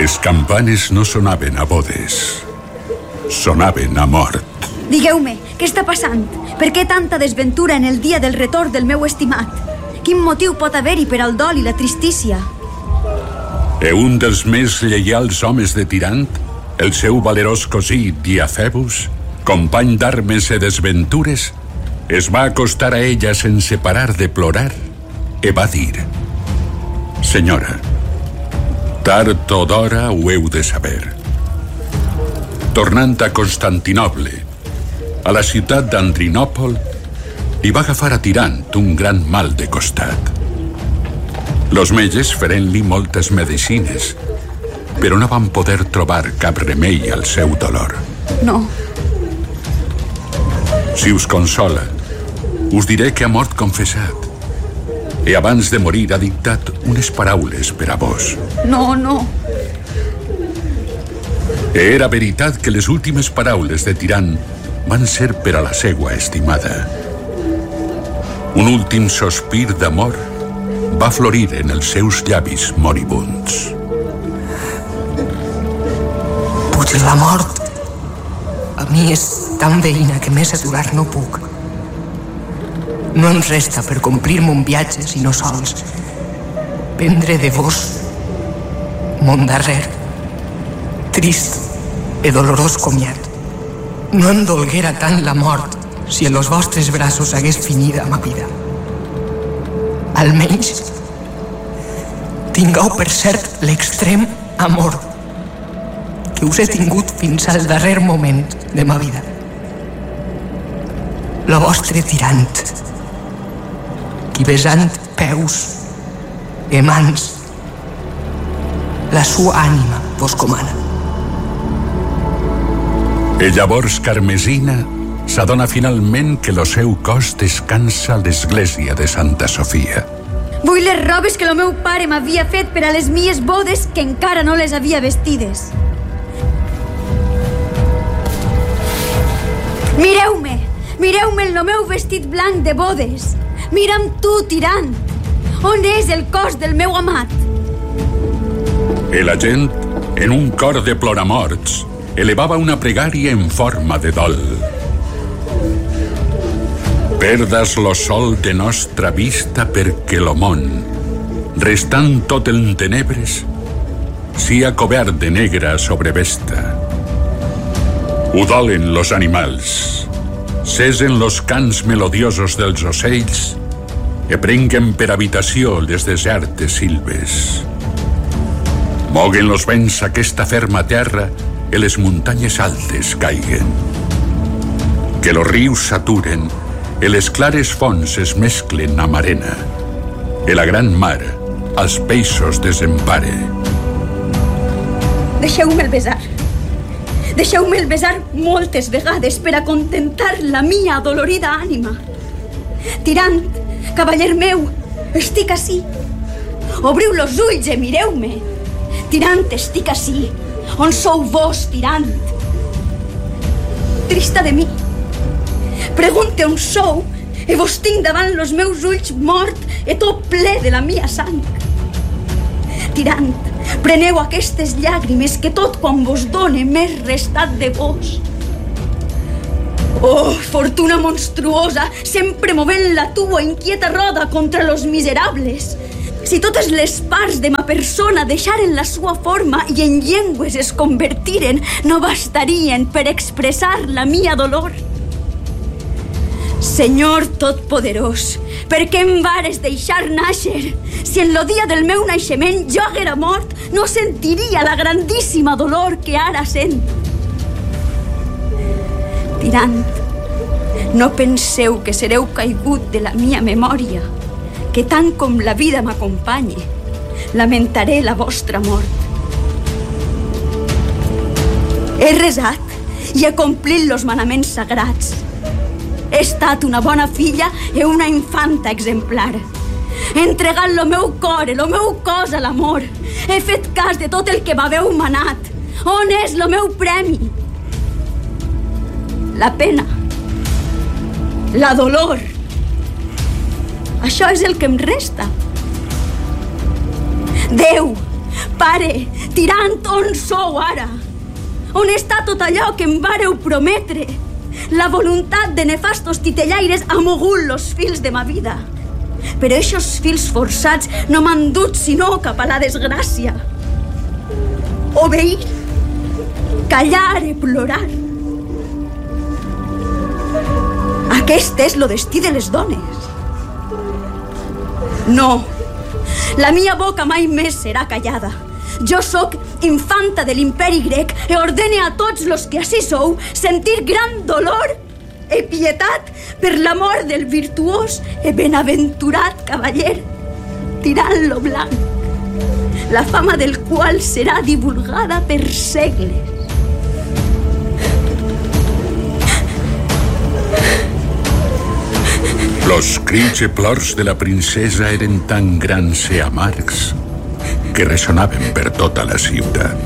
Les campanes no sonaven a bodes, sonaven a mort. Digueu-me, què està passant? Per què tanta desventura en el dia del retorn del meu estimat? Quin motiu pot haver-hi per al dol i la tristícia? Un dels més lleials homes de Tirant, el seu valerós cosí Diafebus, company d'armes i desventures, es va acostar a ella sense parar de plorar i va dir: Senyora, tard o d'hora ho heu de saber. Tornant a Constantinoble, a la ciutat d'Andrinòpol, li va agafar a Tirant un gran mal de costat. Los metges feren-li moltes medicines, però no van poder trobar cap remei al seu dolor. No. Si us consola, us diré que ha mort confessat i abans de morir ha dictat unes paraules per a vos. No, no. Era veritat que les últimes paraules de Tirant van ser per a la seua estimada. Un últim sospir d'amor va florir en els seus llavis moribunds. Puig la mort a mi és tan veïna que més aturar no puc. No em resta per complir mon viatge sinó sols prendre de vos mon darrer, trist i dolorós comiat. No em dolguera tant la mort si en los vostres braços hagués finida ma vida. Almenys tingueu per cert l'extrem amor que us he tingut fins al darrer moment de ma vida. La vostre Tirant, qui besant peus i mans la sua ànima vos comana. I llavors Carmesina s'adona finalment que el seu cos descansa a l'església de Santa Sofia. Vull les robes que el meu pare m'havia fet per a les mies bodes que encara no les havia vestides. Mireu-me! Mireu-me el meu vestit blanc de bodes! Mira'm tu, Tirant! On és el cos del meu amat? I la gent, en un cor de ploramorts, elevava una pregària en forma de dol. Perdas lo sol de nostra vista perquè lo món, restant tot en tenebres, sia cobert de negra sobrevesta. Ho dolen los animals, cesen los cants melodiosos dels ocells i prenguen per habitació les desertes silves. Moguen los vents aquesta ferma terra i les muntanyes altes caiguen. Que los rius s'aturen i les clares fonts es mesclen amb arena i la gran mar als peixos desempare. Deixeu-me'l besar. Deixeu-me'l besar moltes vegades per a contentar la mia adolorida ànima. Tirant, cavaller meu, estic ací. Obriu los ulls i mireu-me. Tirant, estic ací. On sou vos, Tirant? Trista de mi. Pregunte on sou i vos tinc davant los meus ulls mort i tot ple de la mia sang. Tirant, preneu aquestes llàgrimes que tot quan vos done m'és restat de vos. Oh, fortuna monstruosa, sempre movent la tua inquieta roda contra los miserables. Si totes les parts de ma persona deixaren la sua forma i en llengües es convertiren, no bastarien per expressar la mia dolor. Senyor Totpoderós, per què em vares deixar nàixer? Si en lo dia del meu naixement jo haguera mort, no sentiria la grandíssima dolor que ara sent. Tirant, no penseu que sereu caigut de la mia memòria, que tant com la vida m'acompanye, lamentaré la vostra mort. He resat i he complit los manaments sagrats. He estat una bona filla i una infanta exemplar. He entregat lo meu cor i lo meu cos a l'amor. He fet cas de tot el que m'haveu manat. On és lo meu premi? La pena. La dolor. Això és el que em resta. Déu, Pare, tirant, on sou ara? On està tot allò que em vareu prometre? La voluntat de nefastos titellaires ha mogut los fils de ma vida. Però eixos fils forçats no m'han dut sinó cap a la desgràcia. Obeir, callar i plorar. Aquest és lo destí de les dones. No, la mia boca mai més serà callada. Jo sóc infanta de l'imperi grec e ordene a tots los que ací sou sentir gran dolor e pietat per la mort del virtuós e benaventurat cavaller Tirant lo Blanc, la fama del qual serà divulgada per segles. Los crits i plors de la princesa eren tan grans i amargs que ressonaven per tota la ciutat.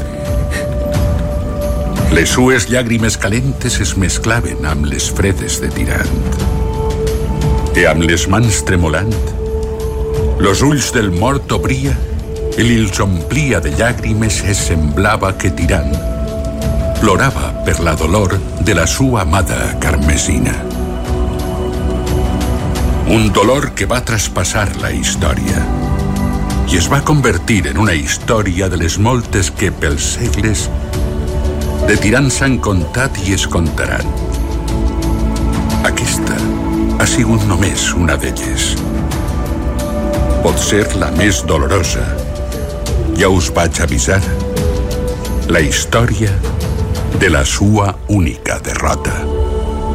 Les sues llàgrimes calentes es mesclaven amb les fredes de Tirant. I amb les mans tremolant, los ulls del mort obria i els omplia de llàgrimes i semblava que Tirant plorava per la dolor de la sua amada Carmesina. Un dolor que va traspassar la història i es va convertir en una història de les moltes que pels segles de Tirant s'han contat i es contaran. Aquesta ha sigut només una d'elles. Pot ser la més dolorosa. Ja us vaig avisar. La història de la sua única derrota.